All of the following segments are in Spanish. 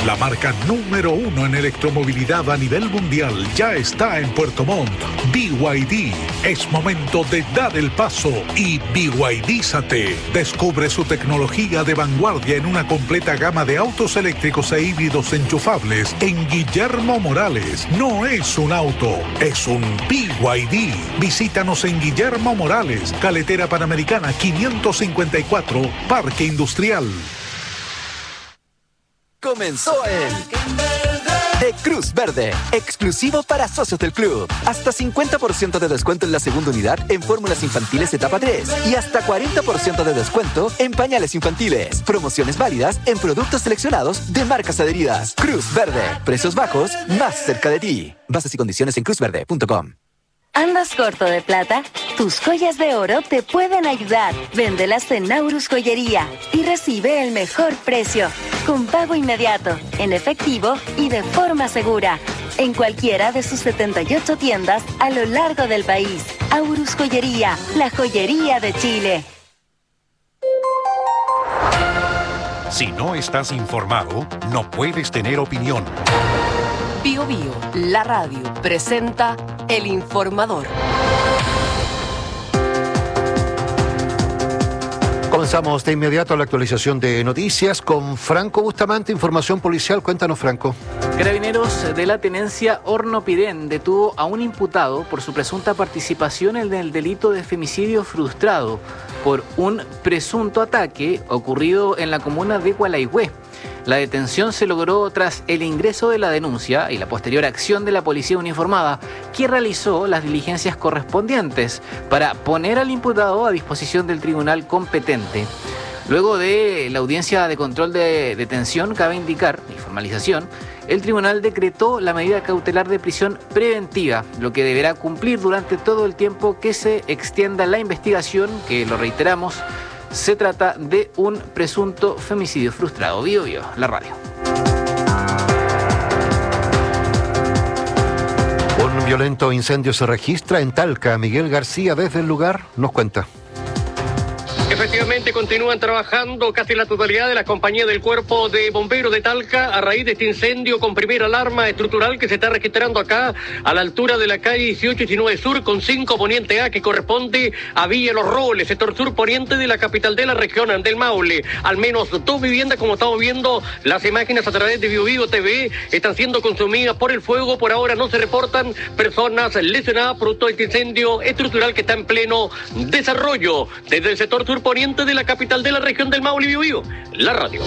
La marca número 1 en electromovilidad a nivel mundial ya está en Puerto Montt. BYD. Es momento de dar el paso y BYDízate. Descubre su tecnología de vanguardia en una completa gama de autos eléctricos e híbridos enchufables en Guillermo Morales. No es un auto, es un BYD. Visítanos en Guillermo Morales, Carretera Panamericana 554, Parque Industrial. Comenzó el de Cruz Verde, exclusivo para socios del club. Hasta 50% de descuento en la segunda unidad en fórmulas infantiles etapa 3 y hasta 40% de descuento en pañales infantiles. Promociones válidas en productos seleccionados de marcas adheridas. Cruz Verde, precios bajos más cerca de ti. Bases y condiciones en cruzverde.com. ¿Andas corto de plata? Tus joyas de oro te pueden ayudar. Véndelas en Naurus Joyería y recibe el mejor precio, con pago inmediato, en efectivo y de forma segura, en cualquiera de sus 78 tiendas a lo largo del país. Aurus Joyería, la joyería de Chile. Si no estás informado, no puedes tener opinión. Bio Bio, la radio, presenta El Informador. Comenzamos de inmediato la actualización de noticias con Franco Bustamante, información policial. Cuéntanos, Franco. Carabineros de la tenencia Hornopirén detuvo a un imputado por su presunta participación en el delito de femicidio frustrado por un presunto ataque ocurrido en la comuna de Gualaihue. La detención se logró tras el ingreso de la denuncia y la posterior acción de la policía uniformada, que realizó las diligencias correspondientes para poner al imputado a disposición del tribunal competente. Luego de la audiencia de control de detención, cabe indicar, y formalización, el tribunal decretó la medida cautelar de prisión preventiva, lo que deberá cumplir durante todo el tiempo que se extienda la investigación, que lo reiteramos, se trata de un presunto femicidio frustrado. Bio Bio, la radio. Un violento incendio se registra en Talca. Miguel García, desde el lugar, nos cuenta. Efectivamente, continúan trabajando casi la totalidad de la compañía del Cuerpo de Bomberos de Talca a raíz de este incendio con primera alarma estructural que se está registrando acá a la altura de la calle 18 y 19 Sur con 5 Poniente A, que corresponde a Villa Los Robles, sector sur poniente de la capital de la región del Maule. Al menos 2 viviendas, como estamos viendo las imágenes a través de Bio Bio TV, están siendo consumidas por el fuego. Por ahora no se reportan personas lesionadas producto de este incendio estructural que está en pleno desarrollo desde el sector sur poniente de la capital de la región del Maule. Bio Bio, la radio.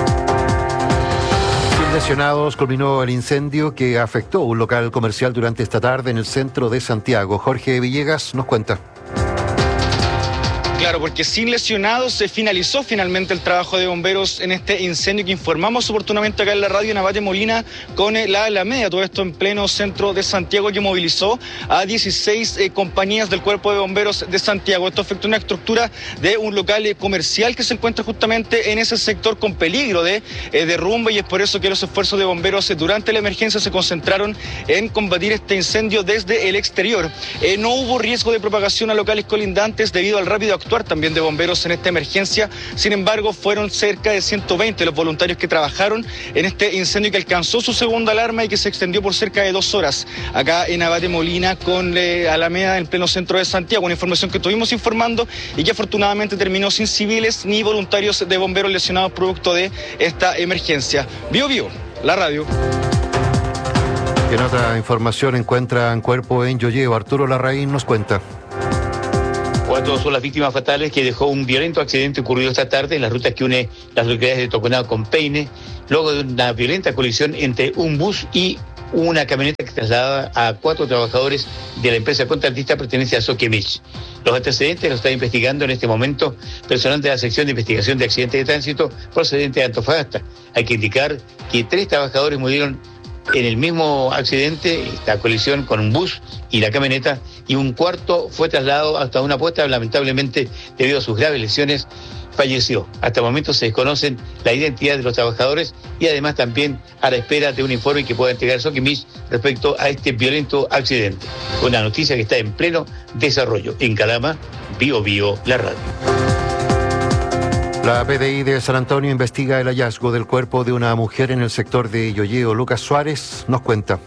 Sin lesionados, culminó el incendio que afectó un local comercial durante esta tarde en el centro de Santiago. Jorge Villegas nos cuenta. Claro, porque sin lesionados se finalizó finalmente el trabajo de bomberos en este incendio que informamos oportunamente acá en la radio en Abate Molina con la Alameda, todo esto en pleno centro de Santiago, que movilizó a 16 compañías del Cuerpo de Bomberos de Santiago. Esto afectó una estructura de un local comercial que se encuentra justamente en ese sector con peligro de derrumbe, y es por eso que los esfuerzos de bomberos durante la emergencia se concentraron en combatir este incendio desde el exterior. No hubo riesgo de propagación a locales colindantes debido al rápido actuar también de bomberos en esta emergencia. Sin embargo, fueron cerca de 120 los voluntarios que trabajaron en este incendio que alcanzó su segunda alarma y que se extendió por cerca de 2 horas acá en Abate Molina con Alameda en pleno centro de Santiago. Una información que estuvimos informando y que afortunadamente terminó sin civiles ni voluntarios de bomberos lesionados producto de esta emergencia. Bio Bio, la radio. En otra información, encuentran cuerpo en Yoyeo. Arturo Larraín nos cuenta. 4 son las víctimas fatales que dejó un violento accidente ocurrido esta tarde en las rutas que une las localidades de Toconao con Peine, luego de una violenta colisión entre un bus y una camioneta que trasladaba a 4 trabajadores de la empresa contratista perteneciente a Soquemich. Los antecedentes los está investigando en este momento personal de la sección de investigación de accidentes de tránsito procedente de Antofagasta. Hay que indicar que 3 trabajadores murieron en el mismo accidente, esta colisión con un bus y la camioneta, y un cuarto fue trasladado hasta una puesta, lamentablemente debido a sus graves lesiones falleció. Hasta el momento se desconocen la identidad de los trabajadores y además también a la espera de un informe que pueda entregar Soquimich respecto a este violento accidente. Una noticia que está en pleno desarrollo. En Calama, Bio Bio, la radio. La PDI de San Antonio investiga el hallazgo del cuerpo de una mujer en el sector de Yoyeo. Lucas Suárez nos cuenta.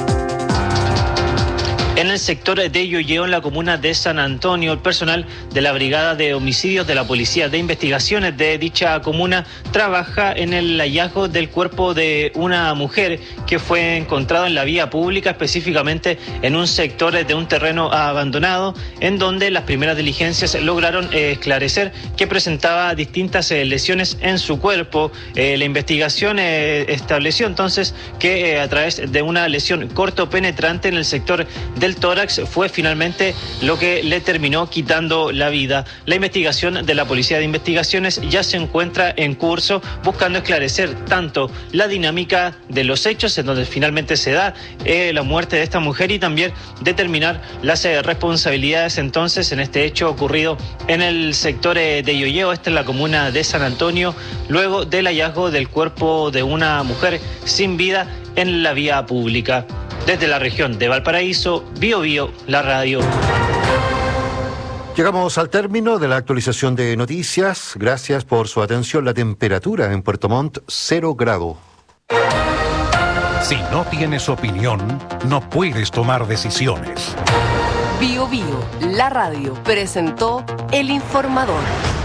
En el sector de Yoyeo, en la comuna de San Antonio, el personal de la Brigada de Homicidios de la Policía de Investigaciones de dicha comuna trabaja en el hallazgo del cuerpo de una mujer que fue encontrado en la vía pública, específicamente en un sector de un terreno abandonado, en donde las primeras diligencias lograron esclarecer que presentaba distintas lesiones en su cuerpo. La investigación estableció entonces que a través de una lesión cortopenetrante en el sector del tórax fue finalmente lo que le terminó quitando la vida. La investigación de la Policía de Investigaciones ya se encuentra en curso, buscando esclarecer tanto la dinámica de los hechos en donde finalmente se da la muerte de esta mujer y también determinar las responsabilidades entonces en este hecho ocurrido en el sector de Yoyeo, esta es la comuna de San Antonio, luego del hallazgo del cuerpo de una mujer sin vida en la vía pública. Desde la región de Valparaíso, Bío Bío, la radio. Llegamos al término de la actualización de noticias. Gracias por su atención. La temperatura en Puerto Montt, 0 grados. Si no tienes opinión, no puedes tomar decisiones. Bío Bío, la radio, presentó El Informador.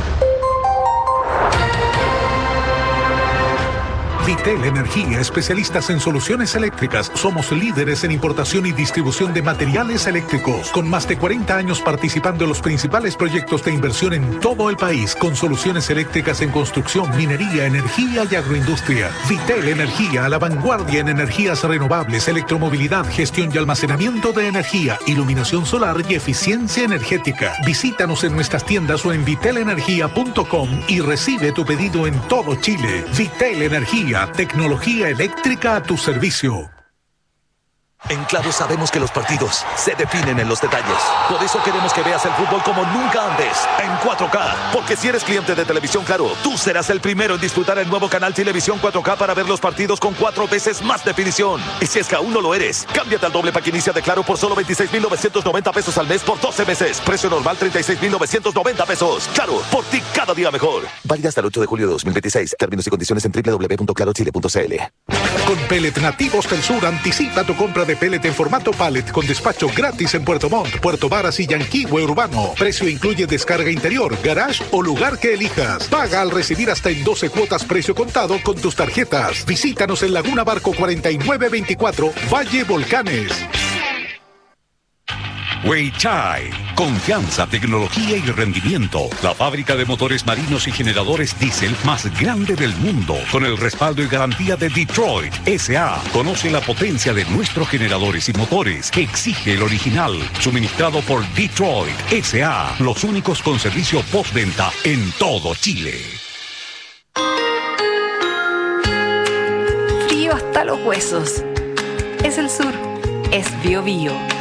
Vitel Energía, especialistas en soluciones eléctricas. Somos líderes en importación y distribución de materiales eléctricos, con más de 40 años participando en los principales proyectos de inversión en todo el país, con soluciones eléctricas en construcción, minería, energía y agroindustria. Vitel Energía, a la vanguardia en energías renovables, electromovilidad, gestión y almacenamiento de energía, iluminación solar y eficiencia energética. Visítanos en nuestras tiendas o en vitelenergia.com y recibe tu pedido en todo Chile. Vitel Energía, tecnología eléctrica a tu servicio. En Claro sabemos que los partidos se definen en los detalles. Por eso queremos que veas el fútbol como nunca antes, en 4K. Porque si eres cliente de Televisión Claro, tú serás el primero en disfrutar el nuevo canal Televisión 4K para ver los partidos con 4 veces más definición. Y si es que aún no lo eres, cámbiate al doble pack inicia de Claro por solo 26,990 pesos al mes por 12 meses. Precio normal 36,990 pesos. Claro, por ti cada día mejor. Válida hasta el 8 de julio de 2026. Términos y condiciones en www.clarochile.cl. Con Pellet Nativos del Sur, anticipa tu compra de pellet en formato pallet con despacho gratis en Puerto Montt, Puerto Varas y Yanquihue Urbano. Precio incluye descarga interior, garage o lugar que elijas. Paga al recibir hasta en 12 cuotas precio contado con tus tarjetas. Visítanos en Laguna Barco 4924, Valle Volcanes. Weichai, confianza, tecnología y rendimiento. La fábrica de motores marinos y generadores diésel más grande del mundo, con el respaldo y garantía de Detroit S.A. Conoce la potencia de nuestros generadores y motores que exige el original, suministrado por Detroit S.A. Los únicos con servicio postventa en todo Chile. Frío hasta los huesos. Es el sur. Es Bío Bío.